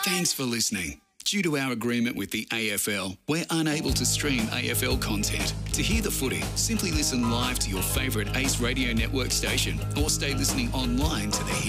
Thanks for listening. Due to our agreement with the AFL, we're unable to stream AFL content. To hear the footy, simply listen live to your favourite Ace Radio Network station or stay listening online to the